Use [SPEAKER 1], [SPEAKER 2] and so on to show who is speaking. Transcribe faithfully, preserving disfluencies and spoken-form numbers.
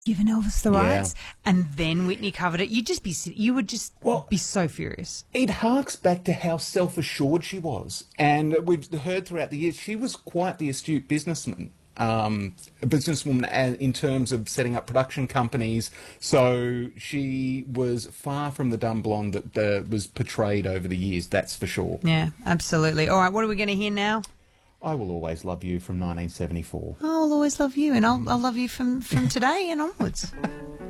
[SPEAKER 1] given Elvis the
[SPEAKER 2] Yeah.
[SPEAKER 1] rights, and then Whitney covered it, you'd just be sit- you would just
[SPEAKER 2] Well,
[SPEAKER 1] be so furious.
[SPEAKER 2] It harks back to how self-assured she was. And we've heard throughout the years she was quite the astute businessman. Um, a businesswoman a- in terms of setting up production companies. So she was far from the dumb blonde that uh, was portrayed over the years, that's for sure.
[SPEAKER 1] Yeah, absolutely. All right, what are we going to hear now?
[SPEAKER 2] I Will Always Love You from nineteen seventy-four.
[SPEAKER 1] I'll always love you, and I'll, I'll love you from, from today and onwards.